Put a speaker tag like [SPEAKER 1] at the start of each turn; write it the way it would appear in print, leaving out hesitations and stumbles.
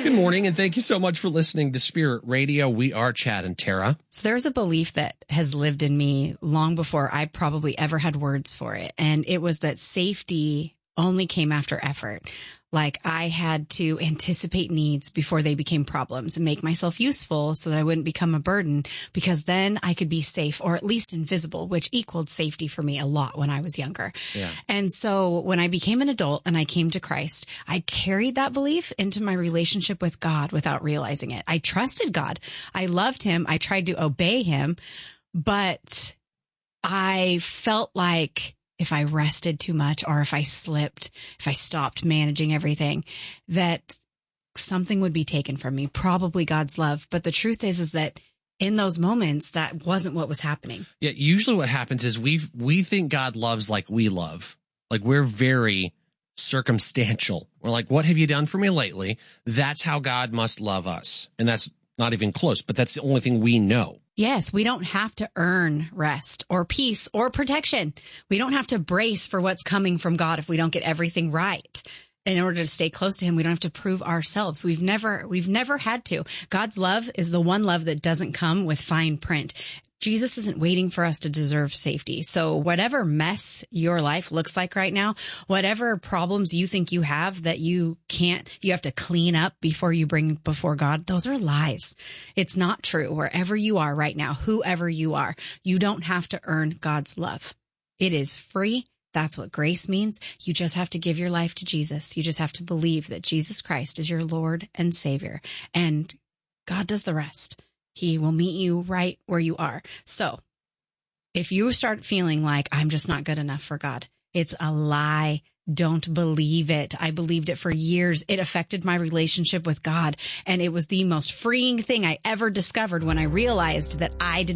[SPEAKER 1] Good morning, and thank you so much for listening to Spirit Radio. We are Chad and Tara.
[SPEAKER 2] So there's a belief that has lived in me long before I probably ever had words for it. And it was that safety only came after effort. Like I had to anticipate needs before they became problems and make myself useful so that I wouldn't become a burden, because then I could be safe or at least invisible, which equaled safety for me a lot when I was younger.
[SPEAKER 1] Yeah.
[SPEAKER 2] And so when I became an adult and I came to Christ, I carried that belief into my relationship with God without realizing it. I trusted God. I loved him. I tried to obey him, but I felt like if I rested too much or if I slipped, if I stopped managing everything, that something would be taken from me, probably God's love. But the truth is that in those moments, that wasn't what was happening.
[SPEAKER 1] Yeah, usually what happens is we think God loves like we love. Like we're very circumstantial. We're like, what have you done for me lately? That's how God must love us. And that's not even close, but that's the only thing we know.
[SPEAKER 2] Yes, we don't have to earn rest or peace or protection. We don't have to brace for what's coming from God if we don't get everything right. In order to stay close to him, we don't have to prove ourselves. We've never had to. God's love is the one love that doesn't come with fine print. Jesus isn't waiting for us to deserve safety. So whatever mess your life looks like right now, whatever problems you think you have that you have to clean up before you bring before God, those are lies. It's not true. Wherever you are right now, whoever you are, you don't have to earn God's love. It is free. That's what grace means. You just have to give your life to Jesus. You just have to believe that Jesus Christ is your Lord and Savior, and God does the rest. He will meet you right where you are. So if you start feeling like I'm just not good enough for God, it's a lie. Don't believe it. I believed it for years. It affected my relationship with God. And it was the most freeing thing I ever discovered when I realized that I did